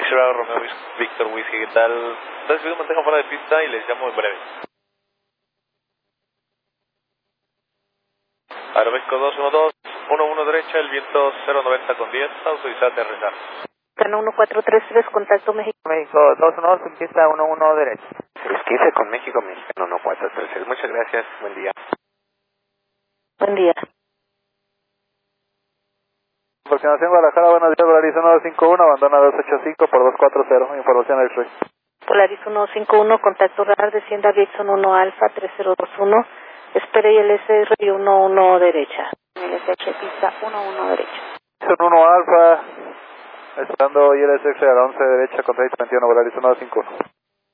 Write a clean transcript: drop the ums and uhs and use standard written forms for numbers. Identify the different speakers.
Speaker 1: Bravo Romeo Víctor Whisky, ¿qué tal? Entonces, mantengan fuera de pista y les llamo en breve. Aeroméxico 212, 11 derecha, el viento 090 con 10, autorizado a aterrizar.
Speaker 2: Cano 1433, contacto México.
Speaker 3: México 212, pista 11 derecha.
Speaker 4: 615 con México, mexicano 1433. Muchas gracias, buen día.
Speaker 2: Buen día.
Speaker 3: Aproximación Guadalajara, buenos días, Volaris 151, abandona 285 por 240, información X-Ray.
Speaker 2: Polaris 151, contacto radar, descienda Viexon 1 Alfa 3021, espere ILS y 11 derecha. ILSH pista 11 derecha.
Speaker 3: Son 1 Alfa, esperando ILSX a la 11 derecha con 3021, Volaris 151.